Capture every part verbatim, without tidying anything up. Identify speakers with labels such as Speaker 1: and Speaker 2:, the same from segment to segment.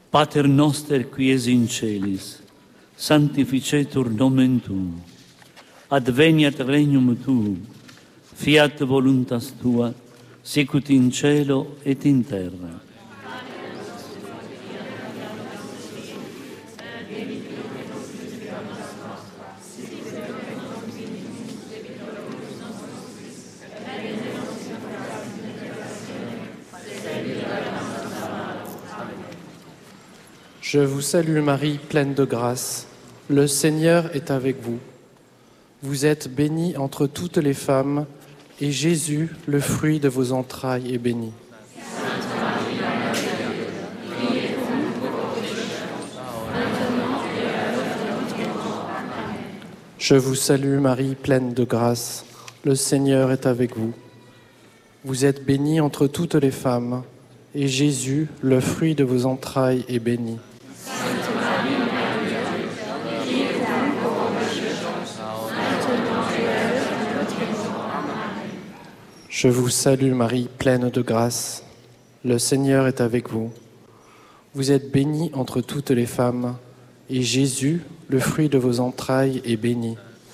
Speaker 1: Pater noster qui es in celis, sanctificetur nomen tuum, adveniat regnum tuum, fiat voluntas tua, sicut in cielo et in terra.
Speaker 2: Je vous salue Marie, pleine de grâce. Le Seigneur est avec vous. Vous êtes bénie entre toutes les femmes, et Jésus, le fruit de vos entrailles, est béni.
Speaker 3: Sainte Marie, Mère de Dieu, priez pour nous pauvres pécheurs, maintenant et à l'heure de notre mort. Amen.
Speaker 2: Je vous salue Marie, pleine de grâce. Le Seigneur est avec vous. Vous êtes bénie entre toutes les femmes, et Jésus, le fruit de vos entrailles, est béni. Je vous salue Marie, pleine de grâce. Le Seigneur est avec vous. Vous êtes bénie entre toutes les femmes, et Jésus, le fruit de vos entrailles, est béni.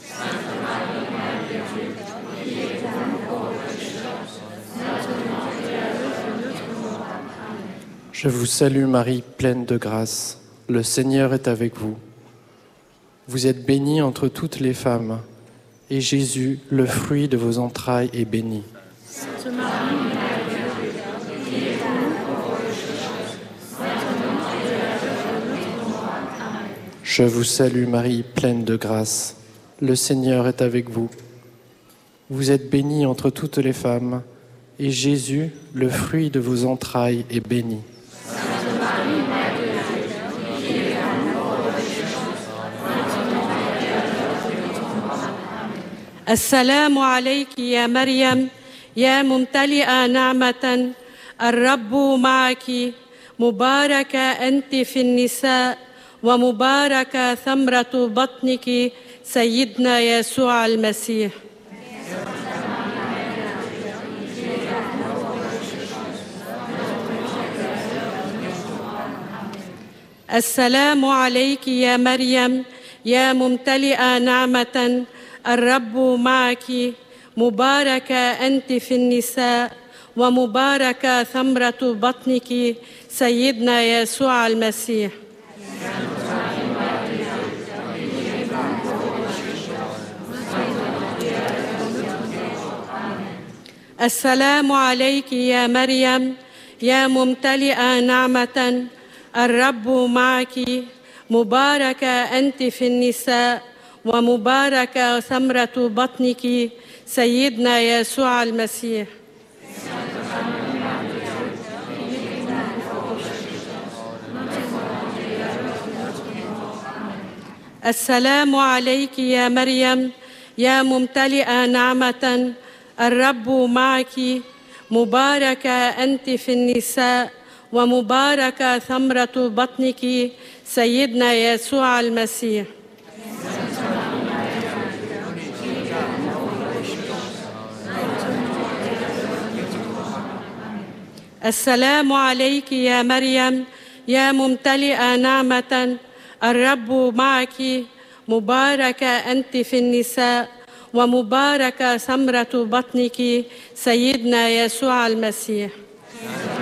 Speaker 2: Je vous salue Marie, pleine de grâce. Le Seigneur est avec vous. Vous êtes bénie entre toutes les femmes, et Jésus, le fruit de vos entrailles, est béni.
Speaker 3: Sainte Marie, Mère de Dieu, priez pour nous pauvres pécheurs, maintenant et à l'heure de notre mort. Amen.
Speaker 2: Je vous salue Marie, pleine de grâce. Le Seigneur est avec vous. Vous êtes bénie entre toutes les femmes, et Jésus, le fruit de vos entrailles, est béni.
Speaker 3: Sainte Marie, Mère de Dieu, priez pour nous pauvres pécheurs, maintenant et à l'heure de notre mort. Amen.
Speaker 4: السلام عليك يا مريم يا ممتلئة نعمة الرب معك مباركة أنت في النساء ومباركة ثمرة بطنك سيدنا يسوع المسيح. السلام عليك يا مريم يا ممتلئة نعمة الرب معك مباركة أنت في النساء ومباركة ثمرة بطنك سيدنا يسوع المسيح. السلام عليك يا مريم يا ممتلئة نعمة الرب معك مباركة أنت في النساء ومباركة ثمرة بطنك سيدنا يسوع المسيح. السلام عليك يا مريم يا ممتلئة نعمة الرب معك مباركة أنت في النساء ومباركة ثمرة بطنك سيدنا يسوع المسيح. السلام عليك يا مريم يا ممتلئة نعمة الرب معك مباركة أنت في النساء ومباركة ثمرة بطنك سيدنا يسوع المسيح.